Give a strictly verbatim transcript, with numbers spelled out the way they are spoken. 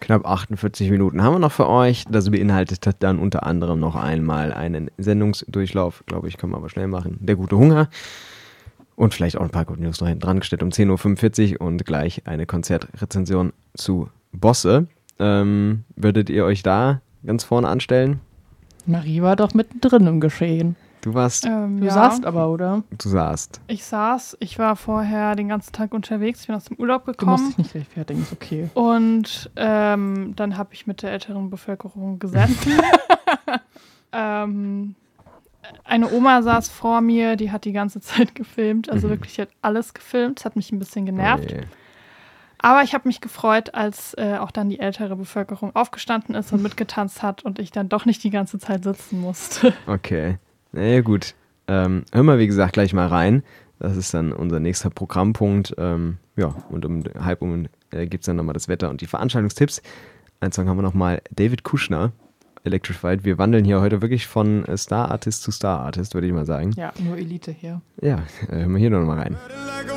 Knapp achtundvierzig Minuten haben wir noch für euch. Das beinhaltet dann unter anderem noch einmal einen Sendungsdurchlauf. Glaube ich, können wir aber schnell machen. Der gute Hunger. Und vielleicht auch ein paar Good News noch hinten dran gestellt um zehn Uhr fünfundvierzig und gleich eine Konzertrezension zu Bosse. Ähm, würdet ihr euch da ganz vorne anstellen? Marie war doch mittendrin im Geschehen. Du warst... Ähm, Du ja. saßt aber, oder? Du saßt. Ich saß, ich war vorher den ganzen Tag unterwegs, ich bin aus dem Urlaub Du musst gekommen. dich nicht rechtfertigen, ist okay. Und ähm, dann habe ich mit der älteren Bevölkerung gesessen. ähm, eine Oma saß vor mir, die hat die ganze Zeit gefilmt. Also Mhm. wirklich, die hat alles gefilmt. Das hat mich ein bisschen genervt. Oh je. Aber ich habe mich gefreut, als äh, auch dann die ältere Bevölkerung aufgestanden ist und mitgetanzt hat und ich dann doch nicht die ganze Zeit sitzen musste. Okay. Na ja, gut. Ähm, hör mal, wie gesagt, gleich mal rein. Das ist dann unser nächster Programmpunkt. Ähm, ja, und um halb um äh, gibt es dann nochmal das Wetter und die Veranstaltungstipps. Einen Song haben wir nochmal David Kushner, Electrified. Wir wandeln hier heute wirklich von äh, Star Artist zu Star Artist, würde ich mal sagen. Ja, nur Elite hier. Ja, äh, hören wir hier noch mal rein.